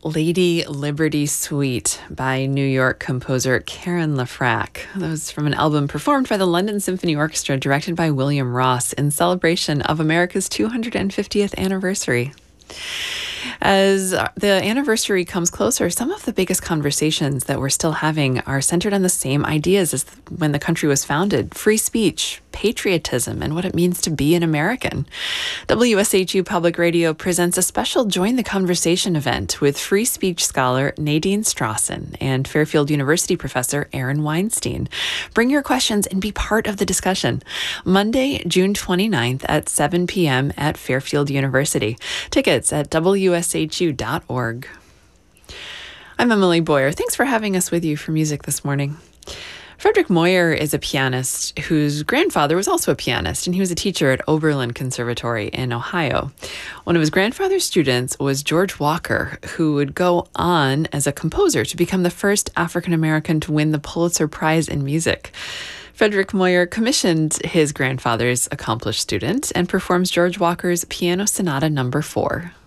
Lady Liberty Suite by New York composer Karen LaFrac. That was from an album performed by the London Symphony Orchestra, directed by William Ross, in celebration of America's 250th anniversary. As the anniversary comes closer, some of the biggest conversations that we're still having are centered on the same ideas as when the country was founded: free speech, patriotism, and what it means to be an American. WSHU Public Radio presents a special Join the Conversation event with free speech scholar Nadine Strawson and Fairfield University professor Aaron Weinstein. Bring your questions and be part of the discussion. Monday, June 29th at 7 p.m. at Fairfield University. Tickets at WSHU.org. I'm Emily Boyer. Thanks for having us with you for music this morning. Frederick Moyer is a pianist whose grandfather was also a pianist, and he was a teacher at Oberlin Conservatory in Ohio. One of his grandfather's students was George Walker, who would go on as a composer to become the first African-American to win the Pulitzer Prize in music. Frederick Moyer commissioned his grandfather's accomplished student and performs George Walker's Piano Sonata No. 4.